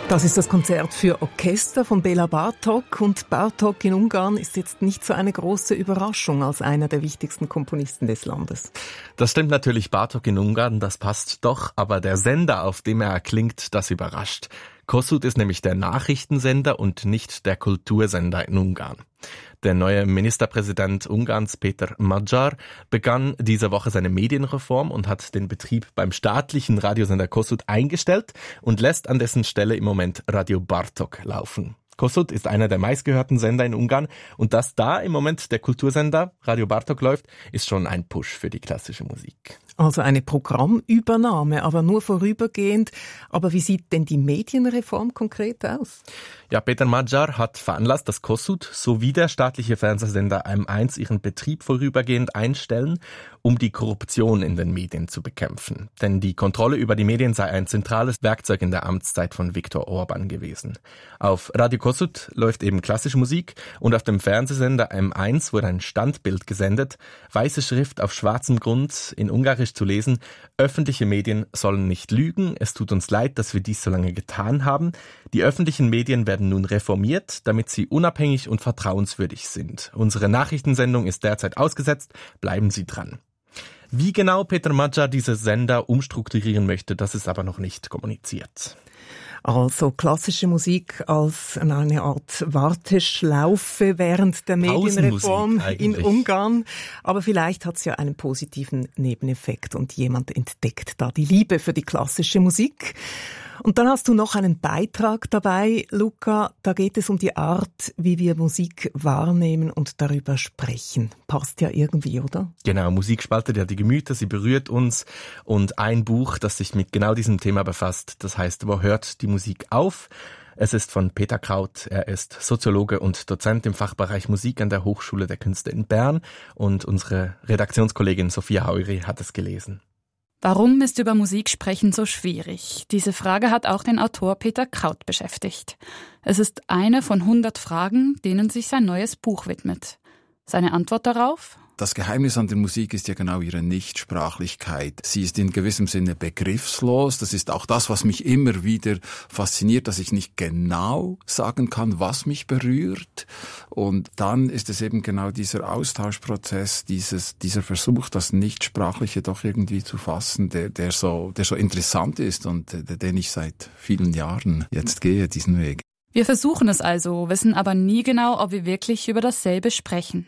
Das ist das Konzert für Orchester von Béla Bartók. Und Bartók in Ungarn ist jetzt nicht so eine große Überraschung als einer der wichtigsten Komponisten des Landes. Das stimmt natürlich, Bartók in Ungarn, das passt doch. Aber der Sender, auf dem er erklingt, das überrascht. Kossuth ist nämlich der Nachrichtensender und nicht der Kultursender in Ungarn. Der neue Ministerpräsident Ungarns, Péter Magyar, begann diese Woche seine Medienreform und hat den Betrieb beim staatlichen Radiosender Kossuth eingestellt und lässt an dessen Stelle im Moment Radio Bartók laufen. Kossuth ist einer der meistgehörten Sender in Ungarn und dass da im Moment der Kultursender Radio Bartók läuft, ist schon ein Push für die klassische Musik. Also eine Programmübernahme, aber nur vorübergehend. Aber wie sieht denn die Medienreform konkret aus? Ja, Péter Magyar hat veranlasst, dass Kossuth sowie der staatliche Fernsehsender M1 ihren Betrieb vorübergehend einstellen, um die Korruption in den Medien zu bekämpfen. Denn die Kontrolle über die Medien sei ein zentrales Werkzeug in der Amtszeit von Viktor Orbán gewesen. Auf Radio Kossuth läuft eben klassische Musik und auf dem Fernsehsender M1 wurde ein Standbild gesendet, weiße Schrift auf schwarzem Grund in Ungarisch zu lesen: Öffentliche Medien sollen nicht lügen. Es tut uns leid, dass wir dies so lange getan haben. Die öffentlichen Medien werden nun reformiert, damit sie unabhängig und vertrauenswürdig sind. Unsere Nachrichtensendung ist derzeit ausgesetzt. Bleiben Sie dran. Wie genau Péter Magyar diese Sender umstrukturieren möchte, das ist aber noch nicht kommuniziert. Also klassische Musik als eine Art Warteschlaufe während der Medienreform in Ungarn. Aber vielleicht hat es ja einen positiven Nebeneffekt und jemand entdeckt da die Liebe für die klassische Musik. Und dann hast du noch einen Beitrag dabei, Luca. Da geht es um die Art, wie wir Musik wahrnehmen und darüber sprechen. Passt ja irgendwie, oder? Genau, Musik spaltet ja die Gemüter, sie berührt uns. Und ein Buch, das sich mit genau diesem Thema befasst, das heißt, wo hört die Musik auf? Es ist von Peter Kraut. Er ist Soziologe und Dozent im Fachbereich Musik an der Hochschule der Künste in Bern. Und unsere Redaktionskollegin Sophia Hauri hat es gelesen. Warum ist über Musik sprechen so schwierig? Diese Frage hat auch den Autor Peter Kraut beschäftigt. Es ist eine von 100 Fragen, denen sich sein neues Buch widmet. Seine Antwort darauf? Das Geheimnis an der Musik ist ja genau ihre Nichtsprachlichkeit. Sie ist in gewissem Sinne begriffslos. Das ist auch das, was mich immer wieder fasziniert, dass ich nicht genau sagen kann, was mich berührt. Und dann ist es eben genau dieser Austauschprozess, dieser Versuch, das Nichtsprachliche doch irgendwie zu fassen, der so interessant ist und den ich seit vielen Jahren jetzt gehe, diesen Weg. Wir versuchen es also, wissen aber nie genau, ob wir wirklich über dasselbe sprechen.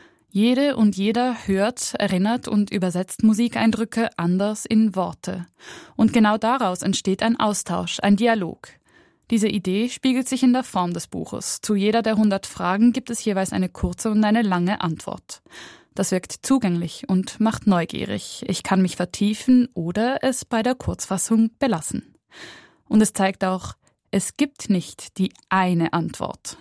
Jede und jeder hört, erinnert und übersetzt Musikeindrücke anders in Worte. Und genau daraus entsteht ein Austausch, ein Dialog. Diese Idee spiegelt sich in der Form des Buches. Zu jeder der 100 Fragen gibt es jeweils eine kurze und eine lange Antwort. Das wirkt zugänglich und macht neugierig. Ich kann mich vertiefen oder es bei der Kurzfassung belassen. Und es zeigt auch, es gibt nicht die eine Antwort.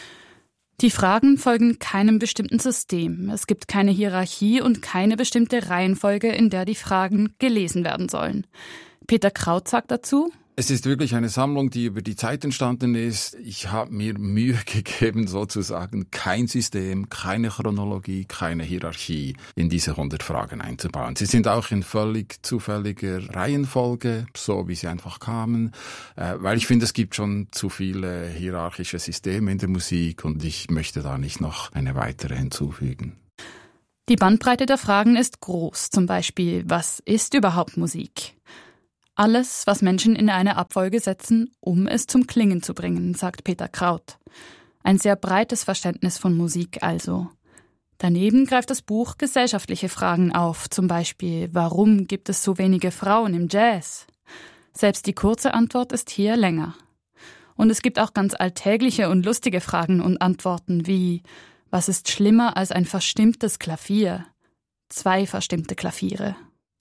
Die Fragen folgen keinem bestimmten System. Es gibt keine Hierarchie und keine bestimmte Reihenfolge, in der die Fragen gelesen werden sollen. Peter Kraut sagt dazu: Es ist wirklich eine Sammlung, die über die Zeit entstanden ist. Ich habe mir Mühe gegeben, sozusagen kein System, keine Chronologie, keine Hierarchie in diese 100 Fragen einzubauen. Sie sind auch in völlig zufälliger Reihenfolge, so wie sie einfach kamen, weil ich finde, es gibt schon zu viele hierarchische Systeme in der Musik und ich möchte da nicht noch eine weitere hinzufügen. Die Bandbreite der Fragen ist groß. Zum Beispiel, was ist überhaupt Musik? Alles, was Menschen in eine Abfolge setzen, um es zum Klingen zu bringen, sagt Peter Kraut. Ein sehr breites Verständnis von Musik also. Daneben greift das Buch gesellschaftliche Fragen auf, zum Beispiel, warum gibt es so wenige Frauen im Jazz? Selbst die kurze Antwort ist hier länger. Und es gibt auch ganz alltägliche und lustige Fragen und Antworten wie: Was ist schlimmer als ein verstimmtes Klavier? 2 verstimmte Klaviere.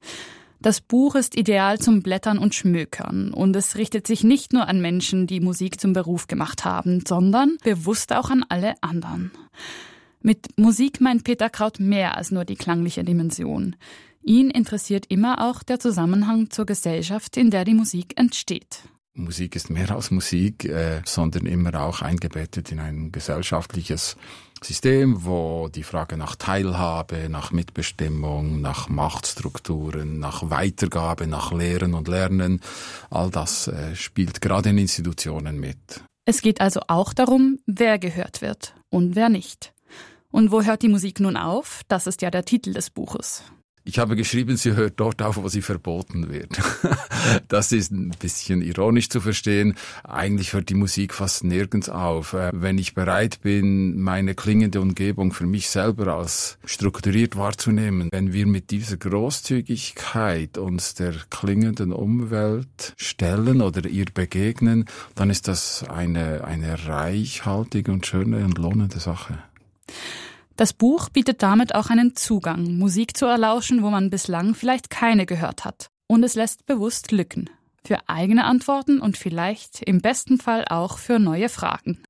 Das Buch ist ideal zum Blättern und Schmökern und es richtet sich nicht nur an Menschen, die Musik zum Beruf gemacht haben, sondern bewusst auch an alle anderen. Mit Musik meint Peter Kraut mehr als nur die klangliche Dimension. Ihn interessiert immer auch der Zusammenhang zur Gesellschaft, in der die Musik entsteht. Musik ist mehr als Musik, sondern immer auch eingebettet in ein gesellschaftliches System, wo die Frage nach Teilhabe, nach Mitbestimmung, nach Machtstrukturen, nach Weitergabe, nach Lehren und Lernen, all das spielt gerade in Institutionen mit. Es geht also auch darum, wer gehört wird und wer nicht. Und wo hört die Musik nun auf? Das ist ja der Titel des Buches. Ich habe geschrieben, sie hört dort auf, wo sie verboten wird. Das ist ein bisschen ironisch zu verstehen. Eigentlich hört die Musik fast nirgends auf. Wenn ich bereit bin, meine klingende Umgebung für mich selber als strukturiert wahrzunehmen, wenn wir mit dieser Großzügigkeit uns der klingenden Umwelt stellen oder ihr begegnen, dann ist das eine reichhaltige und schöne und lohnende Sache. Das Buch bietet damit auch einen Zugang, Musik zu erlauschen, wo man bislang vielleicht keine gehört hat. Und es lässt bewusst Lücken. Für eigene Antworten und vielleicht im besten Fall auch für neue Fragen.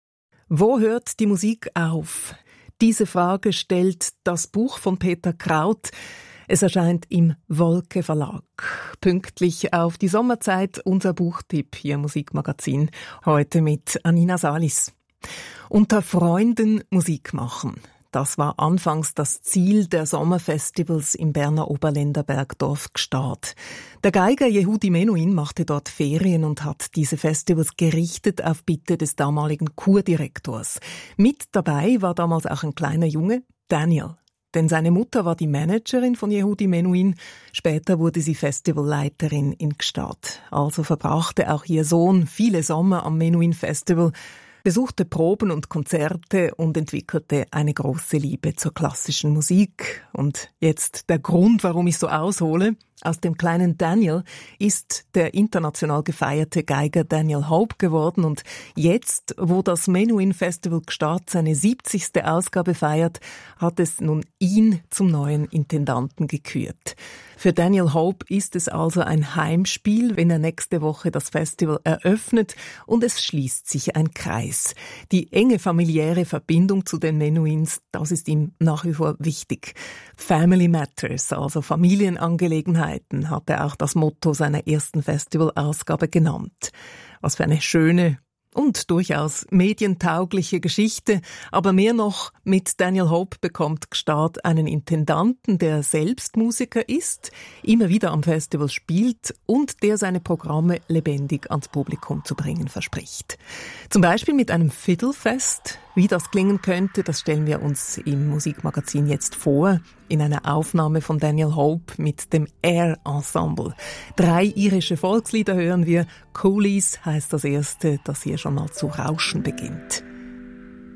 Wo hört die Musik auf? Diese Frage stellt das Buch von Peter Kraut. Es erscheint im Wolke Verlag. Pünktlich auf die Sommerzeit unser Buchtipp hier im Musikmagazin. Heute mit Anina Salis. Unter Freunden Musik machen. Das war anfangs das Ziel der Sommerfestivals im Berner Oberländer Bergdorf Gstaad. Der Geiger Yehudi Menuhin machte dort Ferien und hat diese Festivals gerichtet auf Bitte des damaligen Kurdirektors. Mit dabei war damals auch ein kleiner Junge, Daniel. Denn seine Mutter war die Managerin von Yehudi Menuhin. Später wurde sie Festivalleiterin in Gstaad. Also verbrachte auch ihr Sohn viele Sommer am Menuhin Festival, besuchte Proben und Konzerte und entwickelte eine große Liebe zur klassischen Musik. Und jetzt der Grund, warum ich so aushole. Aus dem kleinen Daniel ist der international gefeierte Geiger Daniel Hope geworden. Und jetzt, wo das Menuhin Festival Gstaad seine 70. Ausgabe feiert, hat es nun ihn zum neuen Intendanten gekürt. Für Daniel Hope ist es also ein Heimspiel, wenn er nächste Woche das Festival eröffnet, und es schließt sich ein Kreis. Die enge familiäre Verbindung zu den Menuhins, das ist ihm nach wie vor wichtig. Family Matters, also Familienangelegenheiten, hat er auch das Motto seiner ersten Festivalausgabe genannt. Was für eine schöne und durchaus medientaugliche Geschichte, aber mehr noch, mit Daniel Hope bekommt Gstaad einen Intendanten, der selbst Musiker ist, immer wieder am Festival spielt und der seine Programme lebendig ans Publikum zu bringen verspricht. Zum Beispiel mit einem Fiddlefest. Wie das klingen könnte, das stellen wir uns im Musikmagazin jetzt vor, in einer Aufnahme von Daniel Hope mit dem Air Ensemble. 3 irische Volkslieder hören wir. Coolies heißt das erste, das hier schon mal zu rauschen beginnt.